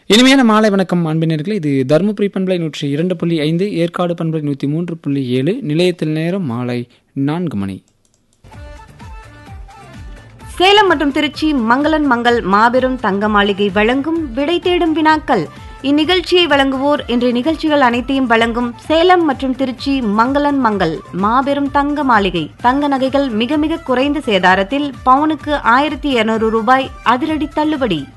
இனிமையான மாலை வணக்கம் அன்பினர்களே. இது தருமபுரி பண்பலை 102.5, ஏற்காடு பண்பலை 103.7. நிலையத்தில் நேரம் மாலை 4 மணி. சேலம் மற்றும் திருச்சி மங்களன் மங்கள் மாபெரும் தங்க மாளிகை வழங்கும் விடை தேடும் வினாக்கள். இந்நிகழ்ச்சியை வழங்குவோர் இன்றைய நிகழ்ச்சிகள் அனைத்தையும் வழங்கும் சேலம் மற்றும் திருச்சி மங்களன் மங்கள் மாபெரும் தங்க மாளிகை. தங்க நகைகள் மிக மிக குறைந்த சேதாரத்தில் பவுனுக்கு 1200 ரூபாய் அதிரடி தள்ளுபடி.